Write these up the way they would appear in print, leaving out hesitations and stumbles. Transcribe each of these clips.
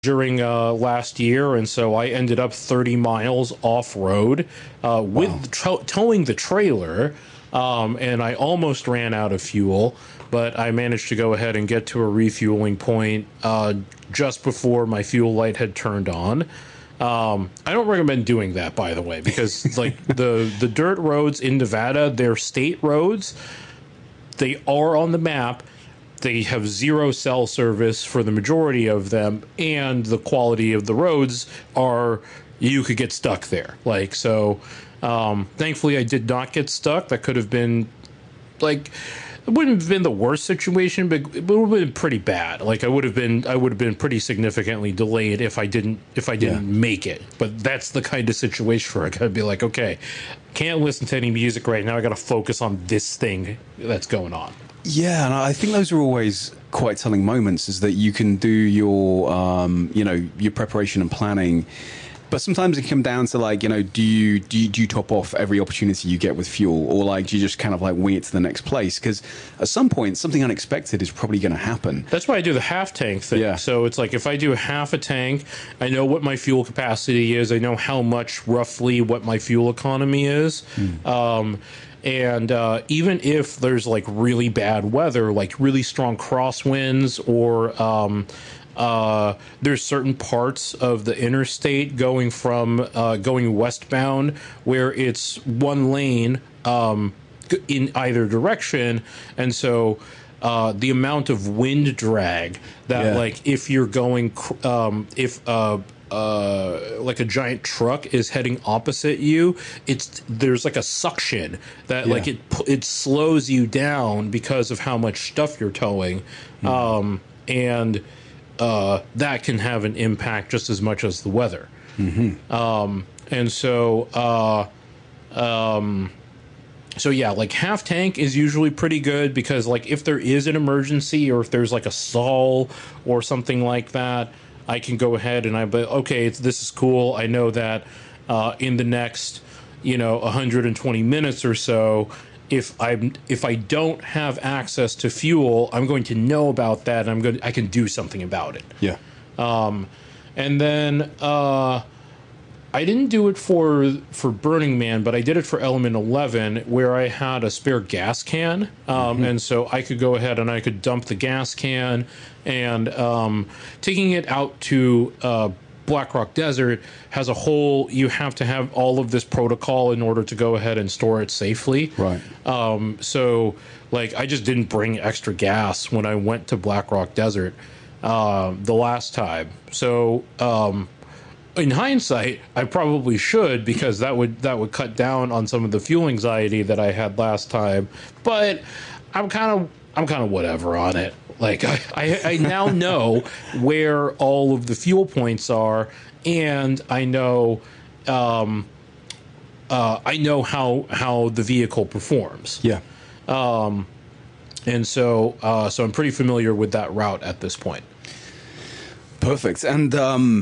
during last year, and so I ended up 30 miles off road with towing the trailer, and I almost ran out of fuel, but I managed to go ahead and get to a refueling point just before my fuel light had turned on. I don't recommend doing that, by the way, because like the dirt roads in Nevada, they're state roads. They are on the map. They have zero cell service for the majority of them, and the quality of the roads are, you could get stuck there. Like, so, thankfully I did not get stuck. That could have been, like, it wouldn't have been the worst situation, but it would have been pretty bad. Like, I would have been pretty significantly delayed if I didn't make it. But that's the kind of situation where I gotta be like, okay, can't listen to any music right now. I gotta focus on this thing that's going on. Yeah, and I think those are always quite telling moments, is that you can do your, your preparation and planning, but sometimes it can come down to like, do you top off every opportunity you get with fuel, or like do you just kind of like wing it to the next place? Because at some point, something unexpected is probably going to happen. That's why I do the half tank thing. Yeah. So it's like if I do half a tank, I know what my fuel capacity is. I know how much roughly what my fuel economy is. And even if there's like really bad weather, like really strong crosswinds, or there's certain parts of the interstate going westbound where it's one lane in either direction, and so the amount of wind drag that like if you're going like a giant truck is heading opposite you, there's like a suction that like it slows you down because of how much stuff you're towing, and that can have an impact just as much as the weather. And so so yeah, like half tank is usually pretty good, because like if there is an emergency or if there's like a stall or something like that, I can go ahead and this is cool. I know that in the next 120 minutes or so, if I don't have access to fuel, I'm going to know about that, and I can do something about it. Yeah. And then I didn't do it for Burning Man, but I did it for Element 11, where I had a spare gas can, and so I could go ahead and I could dump the gas can, and taking it out to Black Rock Desert has you have to have all of this protocol in order to go ahead and store it safely. Right. So like I just didn't bring extra gas when I went to Black Rock Desert the last time. So in hindsight, I probably should, because that would cut down on some of the fuel anxiety that I had last time. But I'm kind of whatever on it. Like I now know where all of the fuel points are, and I know how the vehicle performs. Yeah. And so I'm pretty familiar with that route at this point. Perfect. And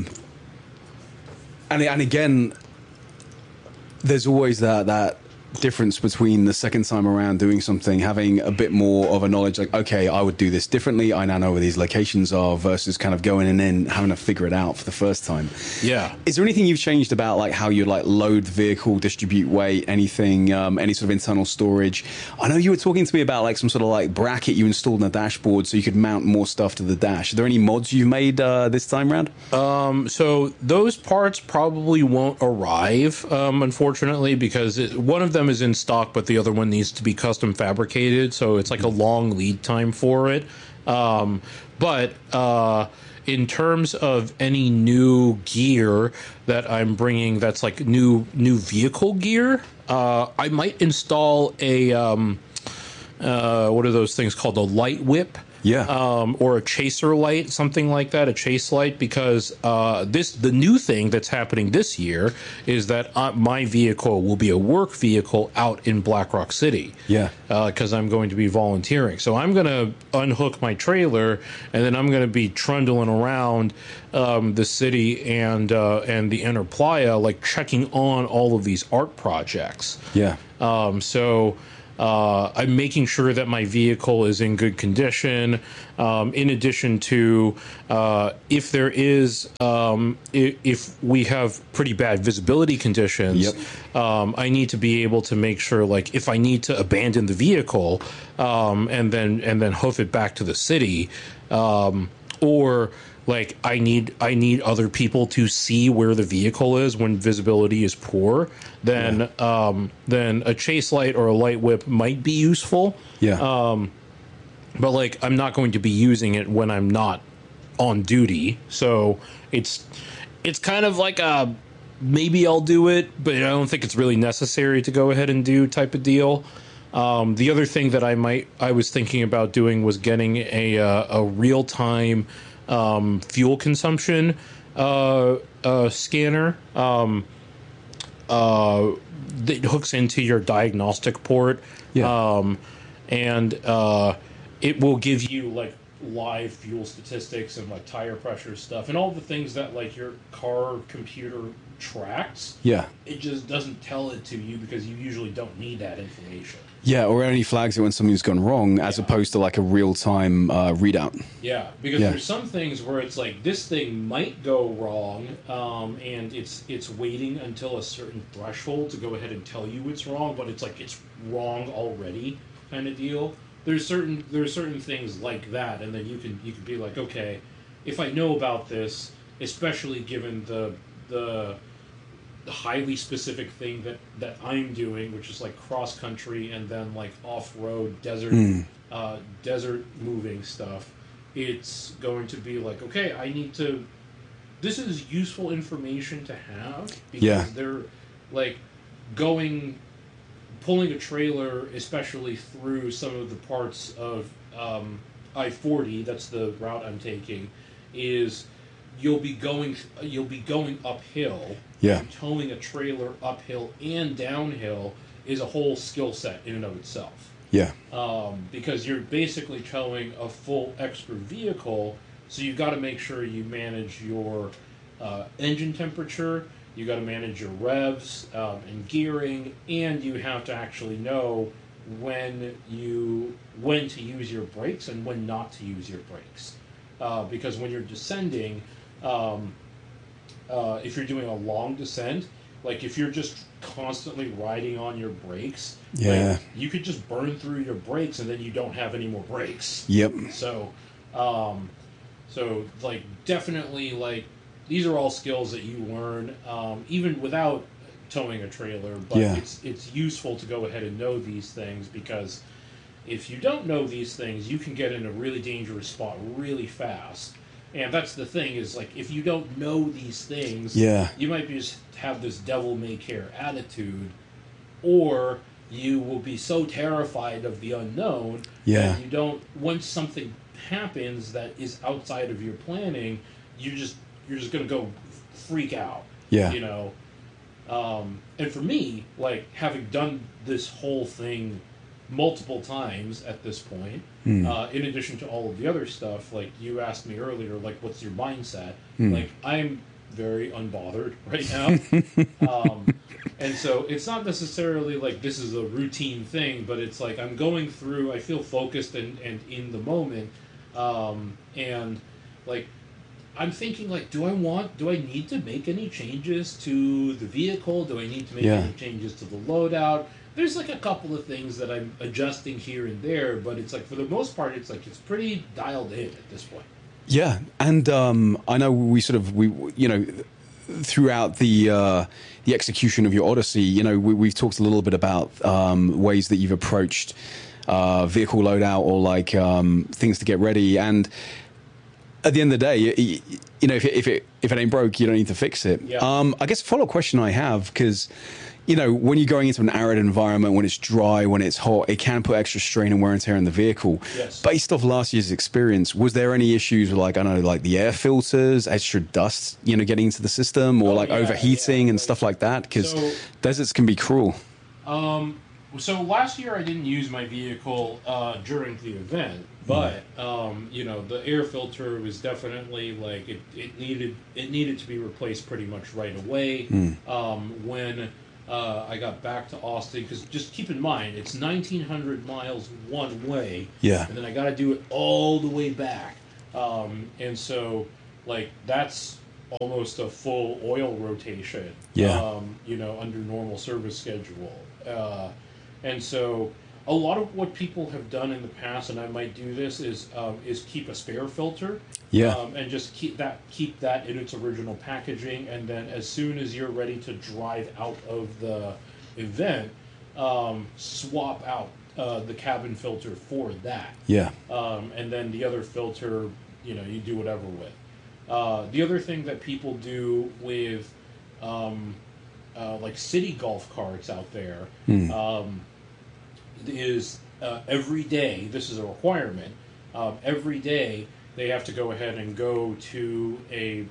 again, there's always that difference between the second time around doing something, having a bit more of a knowledge, like, okay, I would do this differently, I now know where these locations are, versus kind of going and then having to figure it out for the first time. Yeah. Is there anything you've changed about like how you like load the vehicle, distribute weight, anything, any sort of internal storage? I know you were talking to me about like some sort of like bracket you installed in the dashboard so you could mount more stuff to the dash. Are there any mods you've made this time around? So those parts probably won't arrive, unfortunately, because one of them is in stock, but the other one needs to be custom fabricated, so it's like a long lead time for it. But in terms of any new gear that I'm bringing, that's like new vehicle gear, I might install a what are those things called? A light whip. Yeah. Or a chaser light, something like that, a chase light, because the new thing that's happening this year is that my vehicle will be a work vehicle out in Black Rock City. Yeah. Because I'm going to be volunteering. So I'm going to unhook my trailer, and then I'm going to be trundling around the city and the Inner Playa, like checking on all of these art projects. Yeah. I'm making sure that my vehicle is in good condition. In addition to if there is, if we have pretty bad visibility conditions, I need to be able to make sure, like, if I need to abandon the vehicle and then hoof it back to the city, or like I need other people to see where the vehicle is when visibility is poor, then a chase light or a light whip might be useful. But like I'm not going to be using it when I'm not on duty. So it's kind of like a maybe I'll do it, but I don't think it's really necessary to go ahead and do type of deal. The other thing that I was thinking about doing was getting a real time fuel consumption scanner that hooks into your diagnostic port, and it will give you like live fuel statistics and like tire pressure stuff and all the things that like your car computer tracks. It just doesn't tell it to you because you usually don't need that information. Or only flags it when something's gone wrong, as opposed to like a real-time readout. Because there's some things where it's like this thing might go wrong, and it's waiting until a certain threshold to go ahead and tell you it's wrong, but it's like it's wrong already kind of deal. There's certain things like that, and then you can be like, okay, if I know about this, especially given the highly specific thing that I'm doing, which is like cross country and then like off-road desert moving stuff, it's going to be like, okay, this is useful information to have because they're like pulling a trailer, especially through some of the parts of I-40, that's the route I'm taking, is you'll be going uphill. Towing a trailer uphill and downhill is a whole skill set in and of itself. Because you're basically towing a full extra vehicle, so you've got to make sure you manage your engine temperature, you got to manage your revs and gearing, and you have to actually know when to use your brakes and when not to use your brakes. Because when you're descending, if you're doing a long descent, like if you're just constantly riding on your brakes, like, you could just burn through your brakes and then you don't have any more brakes. So like definitely like these are all skills that you learn even without towing a trailer, but it's useful to go ahead and know these things, because if you don't know these things, you can get in a really dangerous spot really fast. And that's the thing, is like if you don't know these things, you might just have this devil-may-care attitude, or you will be so terrified of the unknown that you don't. Once something happens that is outside of your planning, you're just gonna go freak out. You know. And for me, like having done this whole thing multiple times at this point, in addition to all of the other stuff, like you asked me earlier, like what's your mindset? Like I'm very unbothered right now. And so it's not necessarily like this is a routine thing, but it's like I'm going through, I feel focused and in the moment, and like I'm thinking like, do I need to make any changes to the vehicle? Do I need to make any changes to the loadout? There's like a couple of things that I'm adjusting here and there, but it's like for the most part, it's like it's pretty dialed in at this point. And I know we throughout the execution of your Odyssey, you know, we've talked a little bit about ways that you've approached vehicle loadout or like things to get ready. And at the end of the day, you know, if it ain't broke, you don't need to fix it. I guess a follow-up question I have, because you know, when you're going into an arid environment, when it's dry, when it's hot, it can put extra strain and wear and tear in the vehicle. Based off last year's experience, was there any issues with like, I don't know, like the air filters, extra dust, you know, getting into the system, or overheating and stuff like that? Because deserts can be cruel. So last year I didn't use my vehicle during the event, but you know, the air filter was definitely like it needed to be replaced pretty much right away. When I got back to Austin because just keep in mind it's 1,900 miles one way, Yeah. and then I got to do it all the way back, and so like that's almost a full oil rotation. Yeah. Under normal service schedule, and so a lot of what people have done in the past, and I might do this, is keep a spare filter. Yeah. And just keep that in its original packaging, and then as soon as you're ready to drive out of the event, swap out the cabin filter for that. Yeah. And then the other filter, you do whatever with. The other thing that people do with like city golf carts out there is every day, this is a requirement, every day they have to go ahead and go to a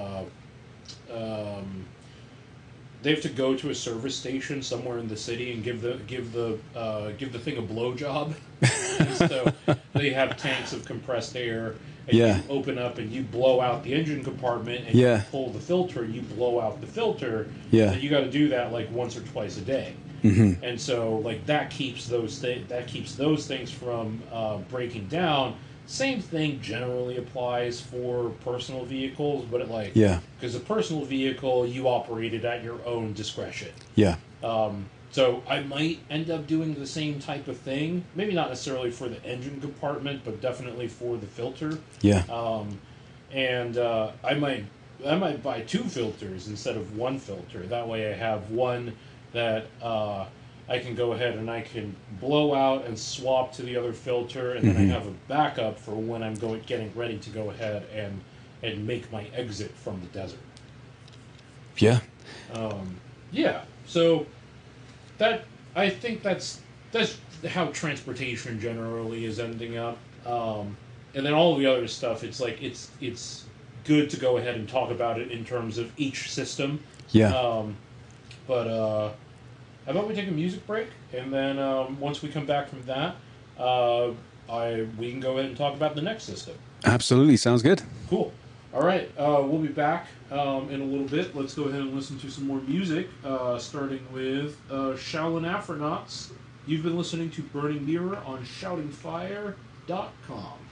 service station somewhere in the city and give the thing a blowjob. So they have tanks of compressed air, and Yeah. you open up and you blow out the engine compartment, and Yeah. you pull the filter, you blow out the filter. Yeah. And you got to do that like once or twice a day. Mm-hmm. And so, like that keeps those things from breaking down. Same thing generally applies for personal vehicles, but because a personal vehicle, you operate it at your own discretion. Yeah. So I might end up doing the same type of thing. Maybe not necessarily for the engine compartment, but definitely for the filter. Yeah. And I might buy two filters instead of one filter. That way I have one that I can go ahead and I can blow out and swap to the other filter, and then I have a backup for when I'm getting ready to go ahead and make my exit from the desert. Yeah. Yeah. So that I think that's how transportation generally is ending up. And then all the other stuff, it's like it's good to go ahead and talk about it in terms of each system. Yeah. But how about we take a music break, and then once we come back from that, we can go ahead and talk about the next system. Absolutely. Sounds good. Cool. All right. We'll be back in a little bit. Let's go ahead and listen to some more music, starting with Shaolin Afronauts. You've been listening to Burning Mirror on ShoutingFire.com.